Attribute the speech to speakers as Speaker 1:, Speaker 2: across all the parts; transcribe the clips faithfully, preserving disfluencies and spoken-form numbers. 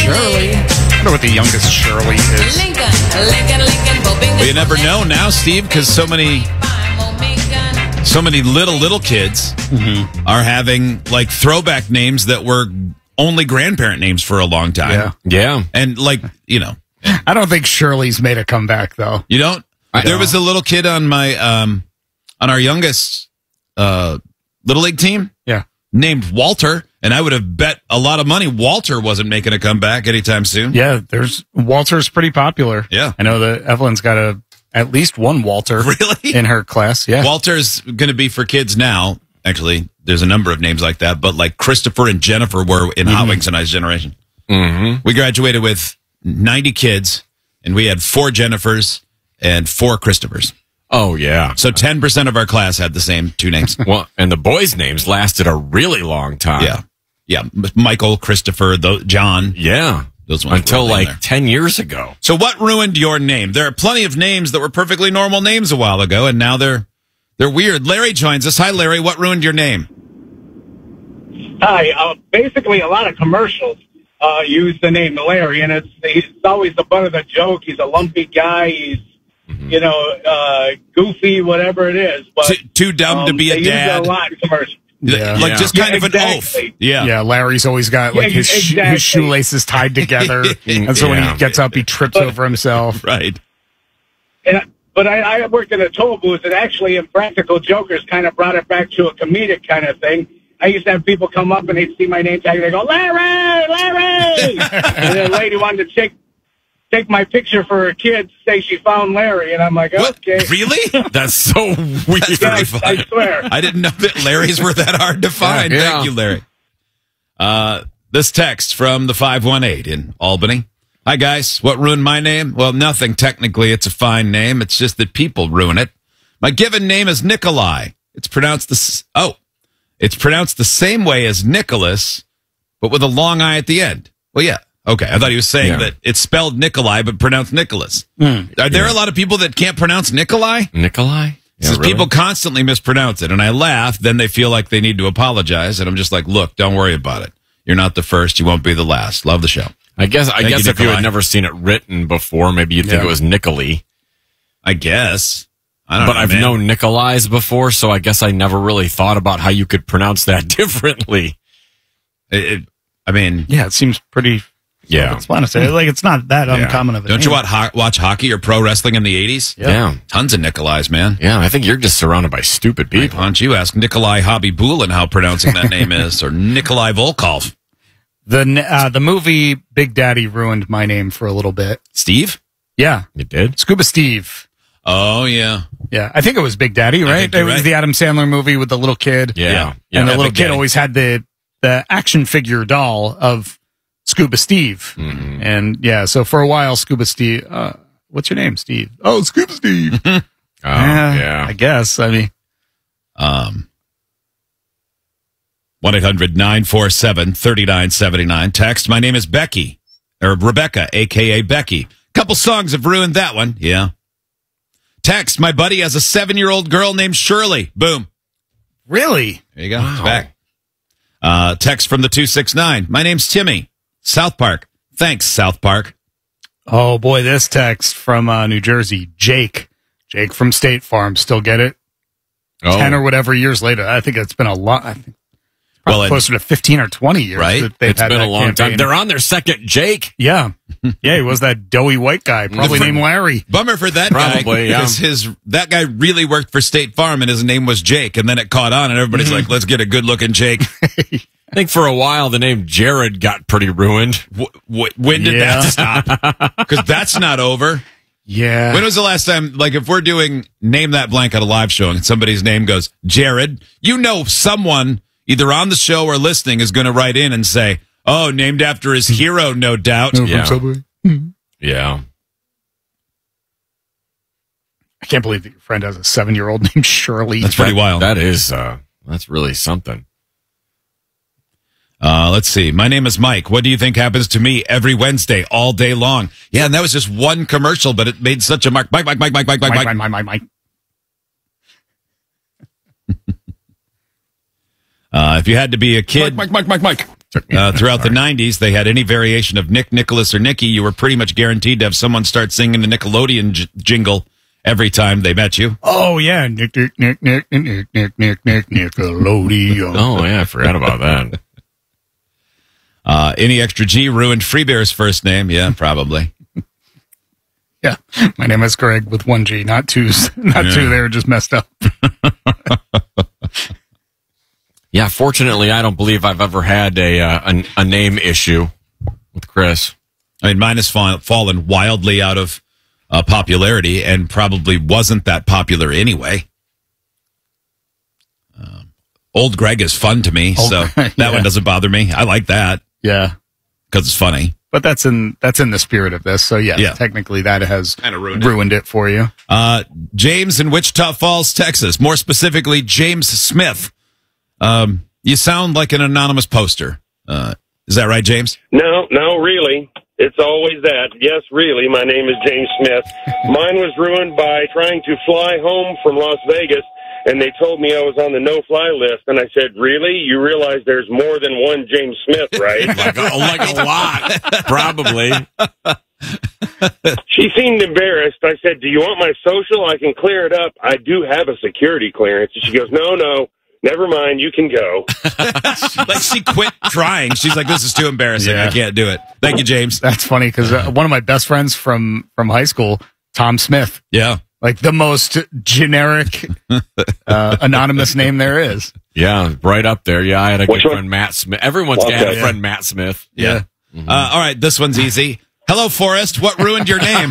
Speaker 1: Shirley. I wonder what the youngest Shirley is.
Speaker 2: Lincoln, Lincoln, Lincoln,
Speaker 3: Well, you never know now, Steve, because so many, so many little little kids mm-hmm. are having like throwback names that were only grandparent names for a long time.
Speaker 1: Yeah,
Speaker 4: yeah,
Speaker 3: and like you know,
Speaker 1: I don't think Shirley's made a comeback though.
Speaker 3: You don't?
Speaker 1: I
Speaker 3: there
Speaker 1: don't.
Speaker 3: was a little kid on my um on our youngest uh little league team.
Speaker 1: Yeah.
Speaker 3: Named Walter, and I would have bet a lot of money Walter wasn't making a comeback anytime soon.
Speaker 1: Yeah, there's Walter's pretty popular.
Speaker 3: Yeah.
Speaker 1: I know that Evelyn's got a at least one Walter
Speaker 3: really?
Speaker 1: in her class. Yeah.
Speaker 3: Walter's going to be for kids now. Actually, there's a number of names like that, but like Christopher and Jennifer were in mm-hmm. Hot Wings and I's generation.
Speaker 4: Mm-hmm.
Speaker 3: We graduated with ninety kids, and we had four Jennifers and four Christophers.
Speaker 4: Oh, yeah.
Speaker 3: So ten percent of our class had the same two names.
Speaker 4: Well, and the boys' names lasted a really long time.
Speaker 3: Yeah. Yeah. Michael, Christopher, the, John.
Speaker 4: Yeah.
Speaker 3: Those ones
Speaker 4: Until like
Speaker 3: there.
Speaker 4: ten years ago.
Speaker 3: So what ruined your name? There are plenty of names that were perfectly normal names a while ago, and now they're they're weird. Larry joins us. Hi, Larry. What ruined your name?
Speaker 5: Hi. Uh, basically, a lot of commercials uh, use the name Larry, and it's, it's always the butt of the joke. He's a lumpy guy. He's Mm-hmm. You know, uh, goofy, whatever it is. But
Speaker 3: too, too dumb
Speaker 5: um,
Speaker 3: to be a
Speaker 5: they
Speaker 3: dad.
Speaker 5: Use it a lot in commercials.
Speaker 3: Yeah. Like
Speaker 4: yeah.
Speaker 3: just kind
Speaker 5: yeah,
Speaker 3: of
Speaker 5: exactly.
Speaker 3: an oaf. Yeah.
Speaker 1: Yeah, Larry's always got like
Speaker 5: yeah,
Speaker 1: his, sh-
Speaker 5: exactly.
Speaker 1: his shoelaces tied together. And so when
Speaker 4: Yeah.
Speaker 1: he gets up, he trips
Speaker 5: But,
Speaker 1: over himself.
Speaker 3: Right.
Speaker 5: And, but I, I worked in a toll booth, and actually Impractical Jokers kind of brought it back to a comedic kind of thing. I used to have people come up, and they'd see my name tag, and they'd go, Larry, Larry! And then a lady wanted to take take my picture for her kid to say she found Larry, and I'm like, okay.
Speaker 3: What? Really?
Speaker 4: That's so weird.
Speaker 3: That's
Speaker 5: Yeah,
Speaker 3: very
Speaker 5: I,
Speaker 3: funny.
Speaker 5: I swear.
Speaker 3: I didn't know that Larrys were that hard to find.
Speaker 4: Yeah.
Speaker 3: Thank you, Larry. Uh, this text from the five one eight in Albany. Hi, guys. What ruined my name? Well, nothing. Technically, it's a fine name. It's just that people ruin it. My given name is Nikolai. It's pronounced the s- oh, it's pronounced the same way as Nicholas, but with a long I at the end. Well, yeah. Okay, I thought he was saying
Speaker 4: Yeah.
Speaker 3: that it's spelled Nikolai, but pronounced Nicholas.
Speaker 1: Mm.
Speaker 3: Are there
Speaker 4: Yeah.
Speaker 3: a lot of people that can't pronounce Nikolai?
Speaker 4: Nikolai? Yeah,
Speaker 3: Says
Speaker 4: really?
Speaker 3: people constantly mispronounce it, and I laugh. Then they feel like they need to apologize, and I'm just like, look, don't worry about it. You're not the first. You won't be the last. Love the show.
Speaker 4: I guess I
Speaker 3: Thank
Speaker 4: guess
Speaker 3: you,
Speaker 4: if you
Speaker 3: Nikolai.
Speaker 4: had never seen it written before, maybe you'd think
Speaker 1: Yeah.
Speaker 4: it was Nicolai.
Speaker 3: I guess. I don't
Speaker 4: But
Speaker 3: know,
Speaker 4: I've
Speaker 3: man.
Speaker 4: known Nikolais before, so I guess I never really thought about how you could pronounce that differently.
Speaker 3: It, it, I mean,
Speaker 1: Yeah, it seems pretty
Speaker 4: Yeah.
Speaker 1: self-explanatory. Like, it's not that
Speaker 4: Yeah.
Speaker 1: uncommon of a
Speaker 3: don't
Speaker 1: name.
Speaker 3: you watch, ho- watch hockey or pro wrestling in the eighties?
Speaker 1: Yeah.
Speaker 4: Yeah.
Speaker 3: Tons of Nikolais, man.
Speaker 4: Yeah, I think you're just surrounded by stupid people.
Speaker 3: Why don't you ask Nikolai Hobby-Bulin how pronouncing that name is, or Nikolai Volkov?
Speaker 1: The uh, the movie Big Daddy ruined my name for a little bit.
Speaker 3: Steve?
Speaker 1: Yeah,
Speaker 4: You did?
Speaker 1: Scuba Steve.
Speaker 3: Oh, yeah.
Speaker 1: Yeah, I think it was Big Daddy, right?
Speaker 3: think you're
Speaker 1: It was
Speaker 3: right.
Speaker 1: the Adam Sandler movie with the little kid.
Speaker 4: Yeah.
Speaker 3: Yeah.
Speaker 4: Yeah.
Speaker 1: and the
Speaker 3: Yeah,
Speaker 1: little
Speaker 3: Big
Speaker 1: kid
Speaker 3: Daddy.
Speaker 1: always had the the action figure doll of Scuba Steve.
Speaker 4: Mhm.
Speaker 1: And yeah, so for a while, Scuba Steve. Uh, what's your name, Steve? Oh, Scuba Steve.
Speaker 4: Oh,
Speaker 1: yeah,
Speaker 4: yeah.
Speaker 1: I guess. I mean,
Speaker 3: Um, one eight hundred nine four seven three nine seven nine. Text, my name is Becky, or Rebecca, a k a. Becky. Couple songs have ruined that one. Yeah. Text, my buddy has a seven-year-old girl named Shirley. Boom.
Speaker 1: really?
Speaker 3: There you go.
Speaker 4: Wow.
Speaker 3: It's back. Uh, text from the two six nine. My name's Timmy. South Park. Thanks, South Park.
Speaker 1: Oh boy, this text from uh, New Jersey, Jake. Jake from State Farm. Still get it?
Speaker 4: Oh.
Speaker 1: ten or whatever years later. I think it's been a lot. I think
Speaker 3: Well,
Speaker 1: probably
Speaker 3: and-
Speaker 1: closer to fifteen or twenty years.
Speaker 3: Right?
Speaker 1: that they've
Speaker 4: It's
Speaker 1: had
Speaker 4: been
Speaker 1: that
Speaker 4: a long
Speaker 1: campaign.
Speaker 4: time. They're on their second Jake.
Speaker 1: Yeah, yeah. He was that doughy white guy, probably
Speaker 3: The-
Speaker 1: named Larry.
Speaker 3: Bummer for that guy.
Speaker 4: Probably, yeah.
Speaker 3: Because his, that guy really worked for State Farm, and his name was Jake, and then it caught on, and everybody's like, let's get a good-looking Jake.
Speaker 4: I think for a while the name Jared got pretty ruined.
Speaker 3: W- w- when did
Speaker 1: Yeah.
Speaker 3: that stop? Because that's not over.
Speaker 1: Yeah.
Speaker 3: When was the last time, like, if we're doing Name That Blank at a live show and somebody's name goes, Jared, you know someone either on the show or listening is going to write in and say, oh, named after his hero, no doubt.
Speaker 1: Oh, from
Speaker 4: Yeah.
Speaker 1: Subway.
Speaker 4: Yeah.
Speaker 1: I can't believe that your friend has a seven-year-old named Shirley.
Speaker 3: That's pretty
Speaker 4: That-
Speaker 3: wild.
Speaker 4: That is, uh, that's really something.
Speaker 3: Uh, let's see. My name is Mike. What do you think happens to me every Wednesday, all day long? Yeah, and that was just one commercial, but it made such a mark. Mike, Mike, Mike, Mike, Mike, Mike,
Speaker 1: Mike,
Speaker 3: Mike.
Speaker 1: Mike, Mike, Mike, Mike.
Speaker 3: Uh, if you had to be a kid,
Speaker 1: Mike, Mike, Mike, Mike.
Speaker 3: Uh, throughout the nineties, they had any variation of Nick, Nicholas, or Nicky. You were pretty much guaranteed to have someone start singing the Nickelodeon j- jingle every time they met you.
Speaker 1: Oh, yeah. Nick, Nick, Nick, Nick, Nick, Nick, Nick, Nick, Nickelodeon.
Speaker 4: Oh, yeah, I forgot about that.
Speaker 3: Uh, any extra G ruined Free Bear's first name? Yeah, probably.
Speaker 1: Yeah. My name is Greg with one G, not two. Not
Speaker 3: Yeah.
Speaker 1: two. They were just messed up.
Speaker 4: Yeah, fortunately, I don't believe I've ever had a uh, a, a name issue with Chris.
Speaker 3: I mean, mine has fall, fallen wildly out of uh, popularity and probably wasn't that popular anyway. Um, old Greg is fun to me,
Speaker 1: Old
Speaker 3: so
Speaker 1: Greg,
Speaker 3: that
Speaker 1: yeah.
Speaker 3: one doesn't bother me. I like that
Speaker 1: Yeah.
Speaker 3: because it's funny.
Speaker 1: But that's in that's in the spirit of this. So, yeah,
Speaker 3: Yeah.
Speaker 1: technically that has
Speaker 3: Kinda ruined it.
Speaker 1: ruined it for you.
Speaker 3: Uh, James in Wichita Falls, Texas. More specifically, James Smith. Um, you sound like an anonymous poster. Uh, is that right, James?
Speaker 2: No, no, really. It's always that. Yes, really. My name is James Smith. Mine was ruined by trying to fly home from Las Vegas, and they told me I was on the no-fly list. And I said, really? You realize there's more than one James Smith, right?
Speaker 4: Like a, like a lot, probably.
Speaker 2: She seemed embarrassed. I said, do you want my social? I can clear it up. I do have a security clearance. And she goes, no, no. Never mind, you can go.
Speaker 3: Like she quit trying. She's like, this is too embarrassing.
Speaker 1: Yeah.
Speaker 3: I can't do it. Thank you, James.
Speaker 1: That's funny because uh, one of my best friends from, from high school, Tom Smith,
Speaker 3: Yeah.
Speaker 1: like the most generic, uh, anonymous name there is.
Speaker 4: Yeah, right up there. Yeah, I had a
Speaker 2: Which
Speaker 4: good
Speaker 2: one?
Speaker 4: friend, Matt Smith. Everyone's
Speaker 2: Okay.
Speaker 4: had a
Speaker 2: Yeah.
Speaker 4: friend, Matt Smith.
Speaker 3: Yeah.
Speaker 1: Mm-hmm.
Speaker 3: Uh, all right. This one's easy. Hello, Forrest. What ruined your name?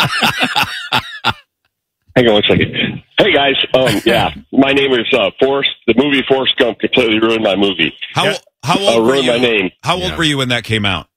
Speaker 2: Hang on one second. Hey, guys. Um, yeah, my name is uh, Forrest. The movie Forrest Gump completely ruined my movie.
Speaker 3: How,
Speaker 1: Yeah.
Speaker 3: how
Speaker 2: Uh,
Speaker 3: old were
Speaker 2: ruined
Speaker 3: you?
Speaker 2: my name.
Speaker 3: How old
Speaker 4: Yeah.
Speaker 3: were you when that came out?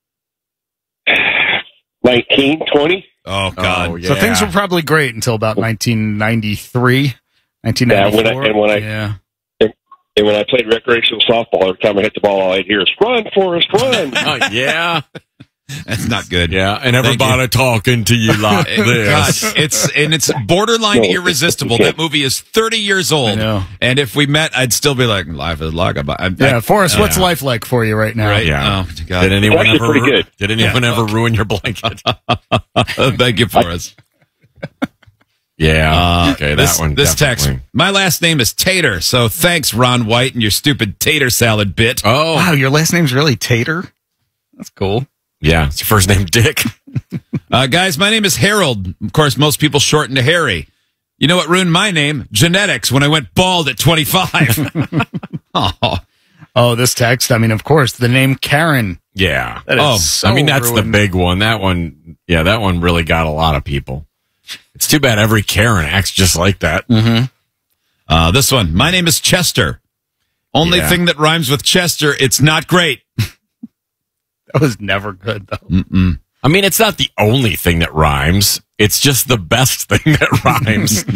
Speaker 2: nineteen, twenty?
Speaker 3: Oh, God.
Speaker 4: Oh, yeah.
Speaker 1: So things were probably great until about nineteen ninety-three, nineteen
Speaker 2: Yeah, when
Speaker 1: ninety-four.
Speaker 2: I- and when I-
Speaker 1: yeah.
Speaker 2: And when I played recreational softball, every time I hit the ball, all I'd hear is, run, Forrest, run.
Speaker 4: Oh, yeah.
Speaker 3: That's not good.
Speaker 4: Yeah, and
Speaker 3: Thank
Speaker 4: everybody talking to you like this.
Speaker 3: God, it's and it's borderline
Speaker 2: No,
Speaker 3: irresistible.
Speaker 2: it's-
Speaker 3: That movie is thirty years old,
Speaker 1: I know.
Speaker 3: and if we met, I'd still be like, "Life is like a." I,
Speaker 1: Yeah, Forrest, what's
Speaker 4: yeah.
Speaker 1: life like for you right now?
Speaker 3: right?
Speaker 4: Yeah.
Speaker 3: Oh, God.
Speaker 4: Did anyone
Speaker 2: It's actually
Speaker 4: ever?
Speaker 2: pretty good.
Speaker 4: Did anyone
Speaker 3: Yeah.
Speaker 4: ever ruin your blanket?
Speaker 3: Thank you, Forrest.
Speaker 4: Yeah.
Speaker 3: Uh,
Speaker 4: okay, that
Speaker 3: this,
Speaker 4: one.
Speaker 3: This text.
Speaker 4: definitely.
Speaker 3: My last name is Tater, so thanks, Ron White, and your stupid tater salad bit.
Speaker 4: Oh,
Speaker 1: Wow, your last name's really Tater? That's cool.
Speaker 4: yeah. It's your first name, Dick.
Speaker 3: Uh, guys, my name is Harold. Of course, most people shorten to Harry. You know what ruined my name? Genetics. When I went bald at twenty-five. Oh.
Speaker 1: Oh, this text. I mean, of course, the name Karen.
Speaker 4: Yeah.
Speaker 1: That is
Speaker 3: Oh,
Speaker 1: so
Speaker 4: I mean, that's
Speaker 1: ruined.
Speaker 4: the big one. That one, yeah, that one really got a lot of people. It's too bad every Karen acts just like that.
Speaker 3: Uh, this one. My name is Chester. Only
Speaker 4: Yeah.
Speaker 3: thing that rhymes with Chester, it's not great.
Speaker 1: That was never good, though.
Speaker 3: Mm-mm.
Speaker 4: I mean, it's not the only thing that rhymes. It's just the best thing that rhymes.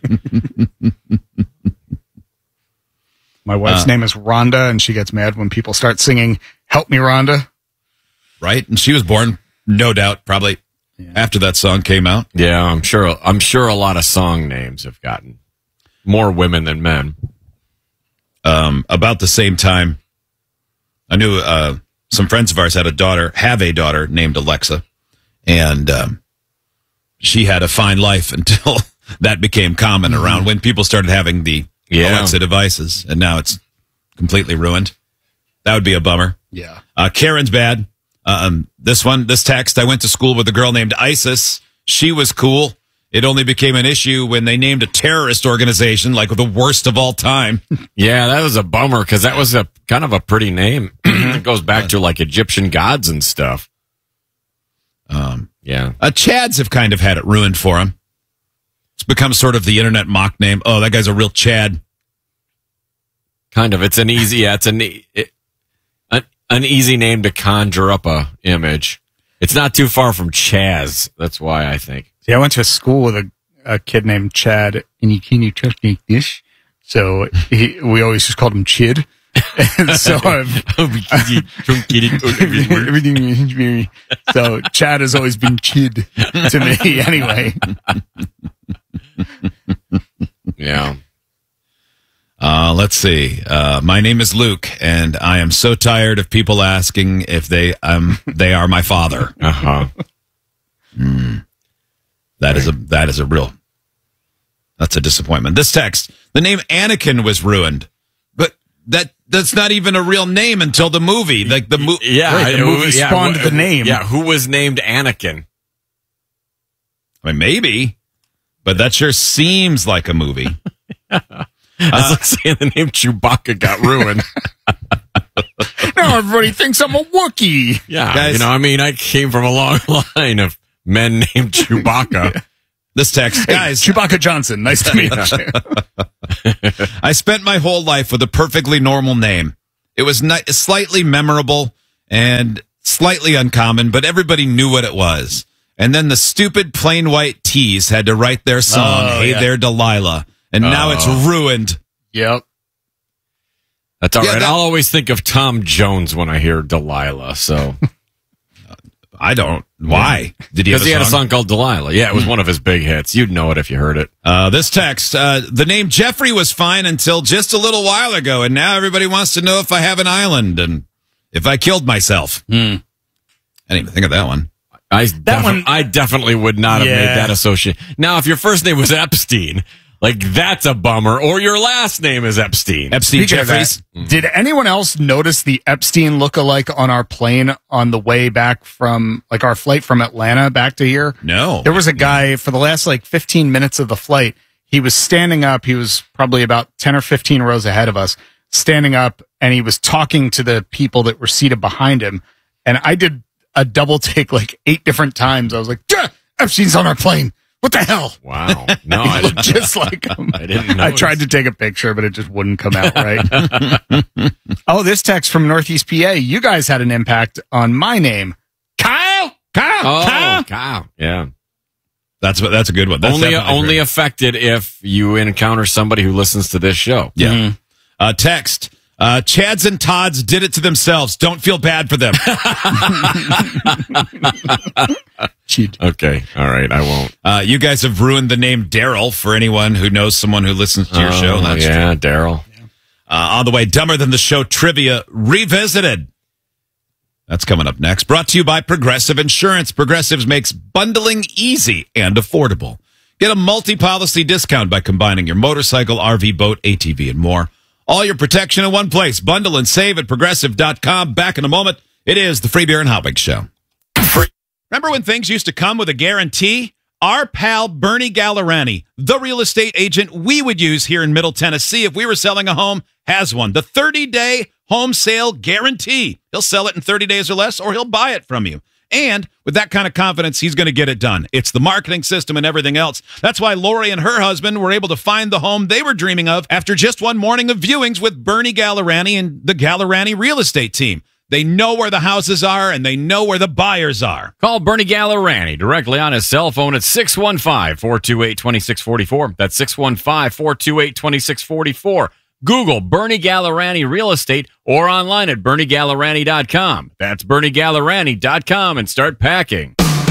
Speaker 1: My wife's
Speaker 3: Uh.
Speaker 1: name is Rhonda, and she gets mad when people start singing, Help Me, Rhonda.
Speaker 3: Right? And she was born, no doubt, probably after that song came out.
Speaker 4: Yeah, I'm sure. I'm sure a lot of song names have gotten more women than men.
Speaker 3: Um, about the same time, I knew uh, some friends of ours had a daughter, have a daughter named Alexa, and um, she had a fine life until that became common around when people started having the
Speaker 4: Yeah.
Speaker 3: Alexa devices, and now it's completely ruined. That would be a bummer.
Speaker 1: Yeah.
Speaker 3: Uh, Karen's bad. Um, this one, this text, I went to school with a girl named Isis. She was cool. It only became an issue when they named a terrorist organization like the worst of all time.
Speaker 4: Yeah, that was a bummer because that was a kind of a pretty name. It goes back to like Egyptian gods and stuff.
Speaker 3: Um,
Speaker 4: Yeah.
Speaker 3: uh, Chads have kind of had it ruined for them. It's become sort of the internet mock name. Oh, that guy's a real Chad.
Speaker 4: Kind of. It's an easy, yeah, it's an, it, an, an easy name to conjure up a image. It's not too far from Chaz. That's why I think.
Speaker 1: See, I went to school with a, a kid named Chad, and he can you trust like this? So he, we always just called him Chid. And so I've, everything is very, so Chad has always been Chid to me anyway.
Speaker 4: Yeah.
Speaker 3: Uh, let's see. Uh, my name is Luke, and I am so tired of people asking if they um they are my father.
Speaker 4: Uh huh.
Speaker 3: Mm. That is a that is a real. That's a disappointment. This text: the name Anakin was ruined, but that that's not even a real name until the movie. Like the movie,
Speaker 4: Yeah,
Speaker 1: Right, the
Speaker 4: it
Speaker 1: movie
Speaker 4: was- yeah,
Speaker 1: spawned
Speaker 4: wh-
Speaker 1: the name.
Speaker 4: Yeah, who was named Anakin?
Speaker 3: I mean, maybe, but that sure seems like a movie.
Speaker 4: That's like saying the name Chewbacca got ruined.
Speaker 1: Now everybody thinks I'm a Wookiee.
Speaker 4: Yeah,
Speaker 3: Guys-
Speaker 4: you know, I mean, I came from a long line of men named Chewbacca.
Speaker 3: This text,
Speaker 1: Hey,
Speaker 3: guys.
Speaker 1: Chewbacca Johnson. Nice to meet you.
Speaker 3: I spent my whole life with a perfectly normal name. It was ni- slightly memorable and slightly uncommon, but everybody knew what it was. And then the stupid plain white tees had to write their song,
Speaker 1: Oh,
Speaker 3: Hey
Speaker 1: yeah.
Speaker 3: There, Delilah. And now it's ruined.
Speaker 1: Yep.
Speaker 4: That's all
Speaker 3: Yeah,
Speaker 4: right.
Speaker 3: that-
Speaker 4: I'll always think of Tom Jones when I hear Delilah. So
Speaker 3: I don't. Why? Did he have
Speaker 4: because
Speaker 3: a
Speaker 4: he had a
Speaker 3: song?
Speaker 4: song called Delilah. Yeah, it was one of his big hits. You'd know it if you heard it.
Speaker 3: Uh, this text, uh, the name Jeffrey was fine until just a little while ago, and now everybody wants to know if I have an island and if I killed myself. I didn't even think of that one.
Speaker 4: I defi-
Speaker 1: one-
Speaker 4: I definitely would not have made
Speaker 1: Yeah.
Speaker 4: that association. Now, if your first name was Epstein, like that's a bummer, or your last name is Epstein.
Speaker 3: Epstein
Speaker 1: Speaking of
Speaker 3: Jeffries.
Speaker 1: that, did anyone else notice the Epstein lookalike on our plane on the way back from, like, our flight from Atlanta back to here?
Speaker 3: No.
Speaker 1: There was a guy for the last, like, fifteen minutes of the flight. He was standing up. He was probably about ten or fifteen rows ahead of us, standing up, and he was talking to the people that were seated behind him. And I did a double take like eight different times. I was like, "Duh, Epstein's on our plane. What the hell?"
Speaker 4: Wow. No,
Speaker 1: He
Speaker 4: I
Speaker 1: looked
Speaker 4: didn't.
Speaker 1: just like him.
Speaker 4: I didn't
Speaker 1: I
Speaker 4: notice.
Speaker 1: tried to take a picture, but it just wouldn't come out right. Oh, this text from Northeast P A. You guys had an impact on my name. Kyle! Kyle!
Speaker 4: Oh,
Speaker 1: Kyle!
Speaker 4: Kyle. Yeah.
Speaker 3: That's what. That's a good one. That's
Speaker 4: only
Speaker 3: definitely
Speaker 4: only
Speaker 3: true.
Speaker 4: affected if you encounter somebody who listens to this show.
Speaker 3: Yeah. Uh, text. Uh, Chads and Tods did it to themselves. Don't feel bad for them.
Speaker 1: Cheat.
Speaker 4: Okay. All right. I won't.
Speaker 3: Uh, you guys have ruined the name Daryl for anyone who knows someone who listens to your show.
Speaker 4: Oh,
Speaker 3: That's true.
Speaker 4: yeah, Daryl.
Speaker 3: Uh, on the way, Dumber Than the Show trivia revisited. That's coming up next. Brought to you by Progressive Insurance. Progressive makes bundling easy and affordable. Get a multi-policy discount by combining your motorcycle, R V, boat, A T V, and more. All your protection in one place. Bundle and save at progressive dot com. Back in a moment. It is the Free Beer and Hot Wings Show. Free. Remember when things used to come with a guarantee? Our pal Bernie Gallerani, the real estate agent we would use here in Middle Tennessee if we were selling a home, has one. The thirty-day home sale guarantee. He'll sell it in thirty days or less, or he'll buy it from you. And with that kind of confidence, he's going to get it done. It's the marketing system and everything else. That's why Lori and her husband were able to find the home they were dreaming of after just one morning of viewings with Bernie Gallerani and the Gallerani real estate team. They know where the houses are, and they know where the buyers are.
Speaker 4: Call Bernie Gallerani directly on his cell phone at six one five, four two eight, two six four four. That's six one five, four two eight, two six four four. Google Bernie Gallerani Real Estate or online at bernie gallerani dot com. That's bernie gallerani dot com and start packing.